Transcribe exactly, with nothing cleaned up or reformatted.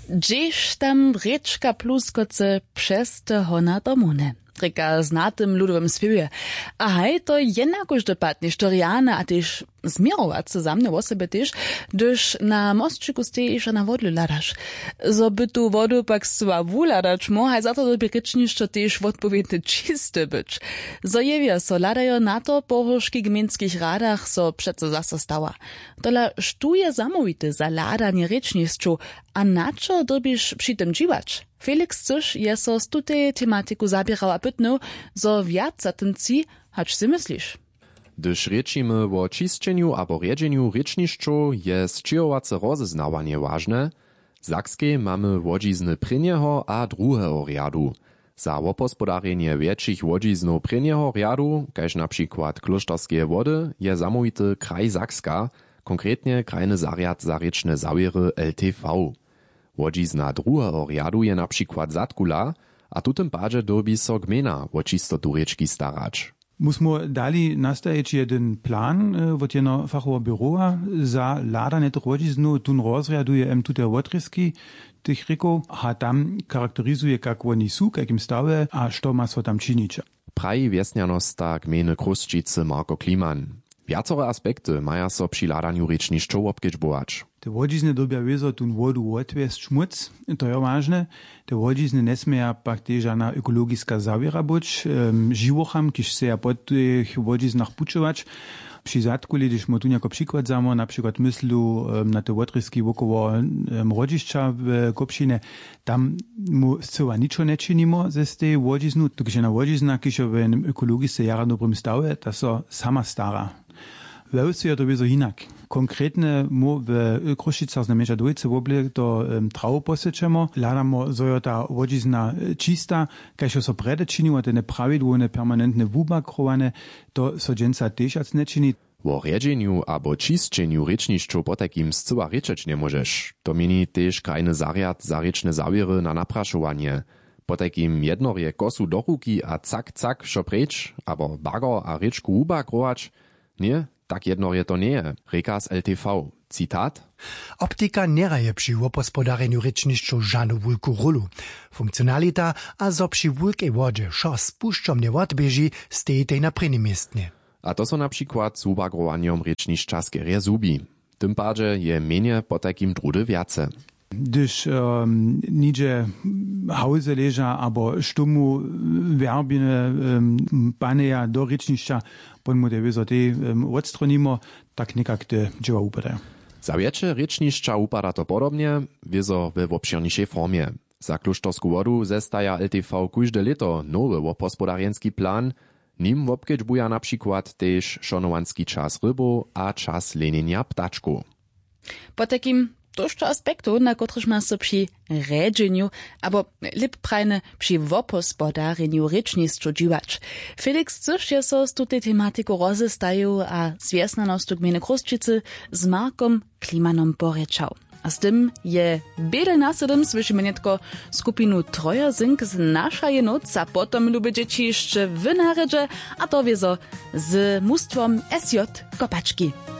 Gdzieś tam rečka pluskoce przez te hona domune. Reka znatym ludowym spiewie. A hej, to jednakoż dopadnie, što Riana, a tyż zmierować za mnie o sobie tyż, gdyż na mostczyku stejesz, a na wodlu ladasz. Zo by tu wodu pak swa wuladać mo, haj za to doby ryczni, što tyż odpowiedny czysty być. Zo jewia, so ladajo na to po horzkich gminskich radach, so przeco zasa stała. Dola sztuje zamówity za ladanie ryczniszczu, a na co dobisz przy tym dziwać? Felix Cysz je so z tutej tematiku zabierał a pytnął, zo wiac za tym ci, hacz si myślisz? Gdyż rečimy o čisćenju abo rjedźenju rečnišću, je sčiovace rozeznawanie ważne. W Sakskiej mamy wodzizny prynjeho a druheho rjadu. Za wopospodarjenje większych wodziznów prynjeho rjadu, kaž na przykład kloštorskie wody, je zamówity kraj Sakska, konkretnie krajny zariad za rečne zawiery L T V. Wodzizna druheho rjadu je na przykład Zatkula, a tutym padzie dobi so gmina o čistotu rečki starać. Musmo dali nastajić jeden plan od jedno fachowo biura za ladanie tych wodziznu, tun rozrjaduje em tute wotryski tych rieków, a tam charakterizuje, jak oni są, w jakim stawie, a što ma so tam czynić. Praji wiesnianosta gminy Kruszčice Marko Kliman. Wiacore aspekty maja so przy ladaniu rečnišćov obkedźbować. Te wodzizny dobia wiezo tun wodu odwiesť šmuc, to je ważne. Te wodzizny nesmieja pak też žana ekologiska zawiera być, um, živocham, kiž se ja pod tych wodziznach pučować. Przy Zatkuli, když mu tu jako przykład zamo, na przykład myslu um, na te wotryski wokoło um, rodzišća w Kopšine, tam mu zcela ničo ne činimo ze tej wodziznu, to kiž je na wodzizna, kiž je v ekologice jara dobrym stave, ta so sama stara. Wełcy je to wiezo inak. Konkretne mu w Kruščicach znamieža dvojce woble to um, trawu posečemo, ladamo, zo je ta wodzizna čista, kaž so prede činimo, te nepravidłowne permanentne wubakrowane, to so dženca tež ac ne čini. O rjedźenju abo čisćenju rečnišćov po takim zcela rečeć nie możesz. To mini tež krajny zariad za rečne zawiery na naprašovanie. Po takim jednorje kosu do ruki a cak cak šo preč, abo bago a rečku wubakrować, nie? Tak jedno je to nie, reka z L T V. Citat? Optika neraje przy wopospodareniu rečnišćov žanu wulku rolu. Funkcionalita a zo przy wulkej wodzie šo spušćom nie odbieži, stejitej na prvním miestne. A to so na przykład z ubagrovanjem rečnišća skerje zubi. Tym padzie je menje po takim drude wiace. Gdyż um, nidzie hauze leża, abo štumu werbine um, paneja do rečnišća, podmu te wiezo te um, odstronimo, tak nekak te dzieła upadają. Za wiecie rečnišća upada to podobnie, wiezo we obširniejszej formie. Za kloštorsku wodu zestaja L T V kóžde leto nowy wopospodarjenski plan, nim wobkedźbuja na przykład też szanowanski czas rybo a czas lenienia ptaczku. Po takim tożto aspektu, na których ma so przy rjedźenju, abo lip prajne przy wopospodarjenju rečnišćov dziwać. Felix Cysz je so z tutej tematiku rozestaju a zwiesnanostu gminy Kruščice z Markom Klimanom porečał. A z tym je bedel nasedem słyszymy nietko skupinu Troja Zink z nasza jednoc, a potom lubię dzieci jeszcze w naredzie, a to wiezo z mustwom S J Kopaczki.